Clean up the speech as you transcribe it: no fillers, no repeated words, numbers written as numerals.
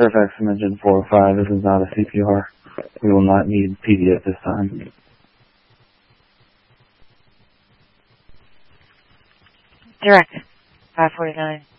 Fairfax Engine 405, this is not a CPR. We will not need PD at this time. Direct, 549.